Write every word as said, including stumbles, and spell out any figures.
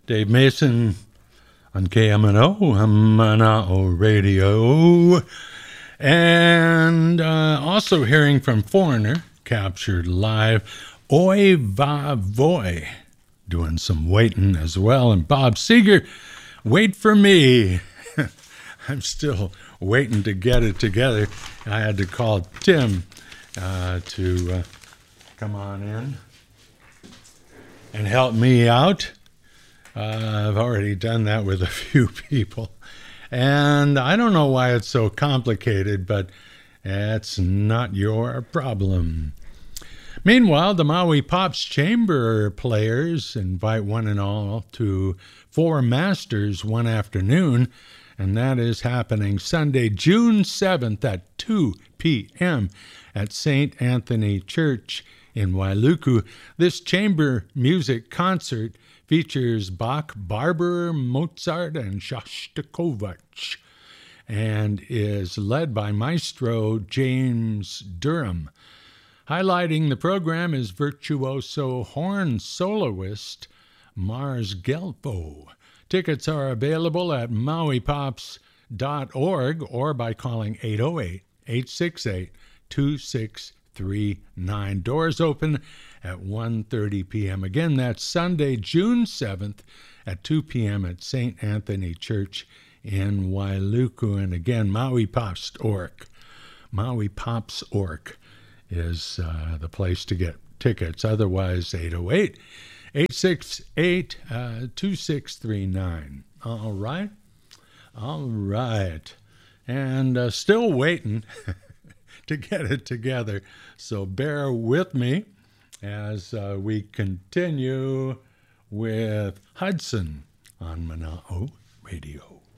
Dave Mason on K M N O, Mana'o Radio. And uh, also hearing from Foreigner, captured live, Oi Va Voy, doing some waiting as well. And Bob Seger, Wait for Me. I'm still waiting to get it together. I had to call Tim uh, to uh, come on in and help me out. Uh, I've already done that with a few people. And I don't know why it's so complicated, but it's not your problem. Meanwhile, the Maui Pops Chamber players invite one and all to Four Masters one afternoon, and that is happening Sunday, June seventh at two p.m. at Saint Anthony Church in Wailuku. This chamber music concert features Bach, Barber, Mozart, and Shostakovich, and is led by Maestro James Durham. Highlighting the program is virtuoso horn soloist Mars Gelfo. Tickets are available at maui pops dot org or by calling eight oh eight, eight six eight, two six three nine. Doors open at one thirty p.m. Again, that's Sunday, June seventh at two p.m. at Saint Anthony Church in Wailuku. And again, Maui Pops dot org. Maui Pops dot org is uh, the place to get tickets. Otherwise, eight oh eight, eight six eight, two six three nine. All right? All right. And uh, still waiting to get it together. So bear with me as uh, we continue with Hudson on Mana'o Radio.